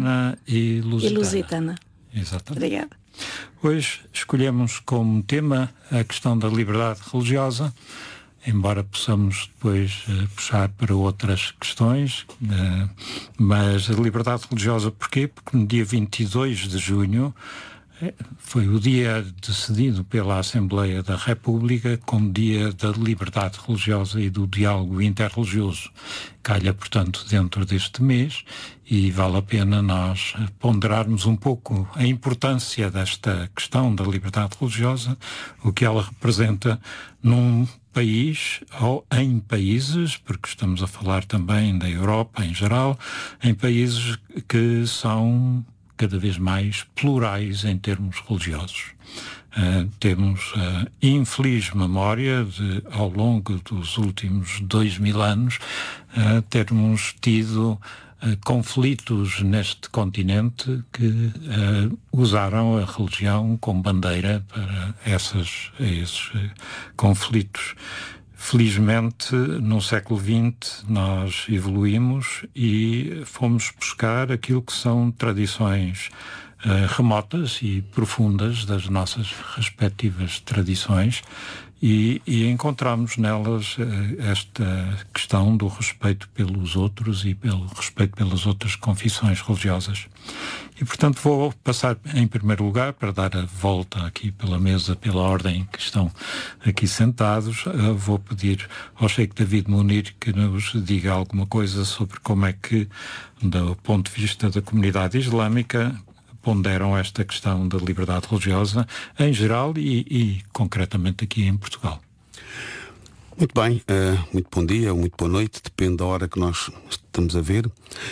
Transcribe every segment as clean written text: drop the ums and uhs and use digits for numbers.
Anglicana e Lusitana. E Lusitana. Exatamente. Obrigada. Hoje escolhemos como tema a questão da liberdade religiosa, embora possamos depois puxar para outras questões, mas a liberdade religiosa porquê? Porque no dia 22 de junho foi o dia decidido pela Assembleia da República como dia da liberdade religiosa e do diálogo interreligioso. Calha, portanto, dentro deste mês e vale a pena nós ponderarmos um pouco a importância desta questão da liberdade religiosa, o que ela representa num país ou em países, porque estamos a falar também da Europa em geral, em países que são cada vez mais plurais em termos religiosos. Temos a infeliz memória de, ao longo dos últimos 2000 anos, termos tido conflitos neste continente que usaram a religião como bandeira para esses conflitos. Felizmente, no século XX, nós evoluímos e fomos buscar aquilo que são tradições remotas e profundas das nossas respectivas tradições e encontramos nelas esta questão do respeito pelos outros e pelo respeito pelas outras confissões religiosas. E, portanto, vou passar em primeiro lugar, para dar a volta aqui pela mesa, pela ordem que estão aqui sentados, vou pedir ao Sheikh David Munir que nos diga alguma coisa sobre como é que, do ponto de vista da comunidade islâmica, ponderam esta questão da liberdade religiosa em geral e concretamente aqui em Portugal. Muito bem, muito bom dia ou muito boa noite, depende da hora que nós estamos a ver.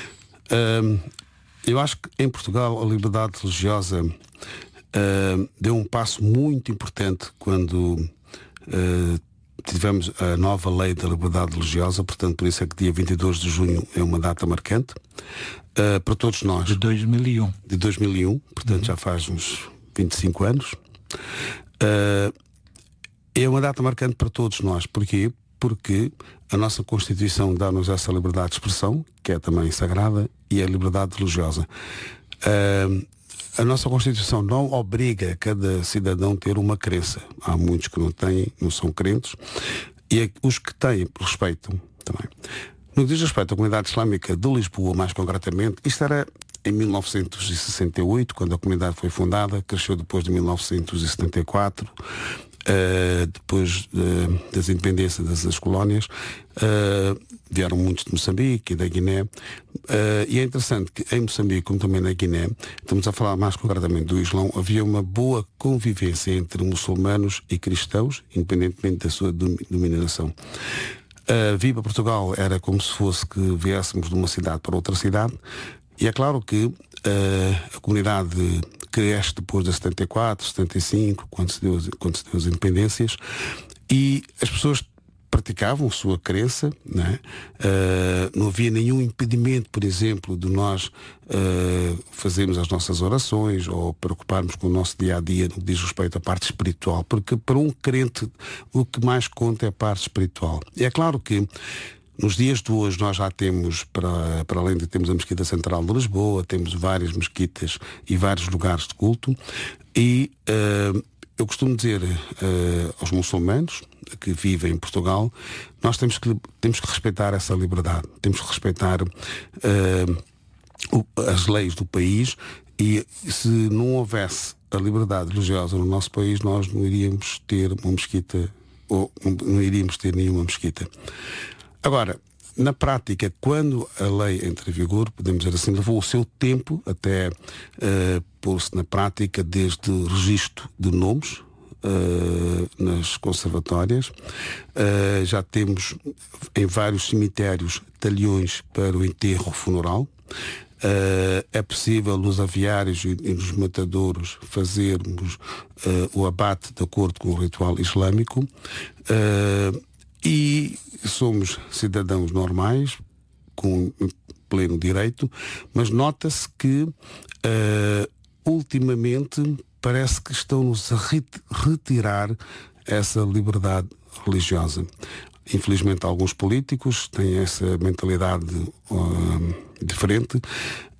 Eu acho que em Portugal a liberdade religiosa deu um passo muito importante quando tivemos a nova lei da liberdade religiosa, portanto por isso é que dia 22 de junho é uma data marcante. Para todos nós. De 2001. De 2001, portanto já faz uns 25 anos. É uma data marcante para todos nós. Porquê? Porque a nossa Constituição dá-nos essa liberdade de expressão, que é também sagrada, e a liberdade religiosa. A nossa Constituição não obriga cada cidadão a ter uma crença. Há muitos que não têm, não são crentes, e os que têm respeitam também. No que diz respeito à comunidade islâmica de Lisboa, mais concretamente, isto era em 1968, quando a comunidade foi fundada, cresceu depois de 1974, depois das independências das colónias, vieram muitos de Moçambique e da Guiné, e é interessante que em Moçambique, como também na Guiné, estamos a falar mais concretamente do Islão, havia uma boa convivência entre muçulmanos e cristãos, independentemente da sua dominação. Vir para Portugal era como se fosse que viéssemos de uma cidade para outra cidade, e é claro que a comunidade cresce depois de 74, 75, quando se deu as independências, e as pessoas praticavam sua crença, né? Não havia nenhum impedimento, por exemplo, de nós fazermos as nossas orações ou preocuparmos com o nosso dia-a-dia no que diz respeito à parte espiritual, porque para um crente o que mais conta é a parte espiritual. E é claro que nos dias de hoje nós já temos, para além de termos a Mesquita Central de Lisboa, temos várias mesquitas e vários lugares de culto, e eu costumo dizer aos muçulmanos que vivem em Portugal, nós temos que respeitar essa liberdade, temos que respeitar as leis do país, e se não houvesse a liberdade religiosa no nosso país, nós não iríamos ter uma mesquita, ou não iríamos ter nenhuma mesquita. Agora, na prática, quando a lei entra em vigor, podemos dizer assim, levou o seu tempo até pôr-se na prática, desde registro de nomes nas conservatórias. Já temos em vários cemitérios talhões para o enterro funeral. É possível nos aviários e nos matadouros fazermos o abate de acordo com o ritual islâmico. E somos cidadãos normais, com pleno direito, mas nota-se que ultimamente parece que estão-nos a retirar essa liberdade religiosa. Infelizmente alguns políticos têm essa mentalidade diferente.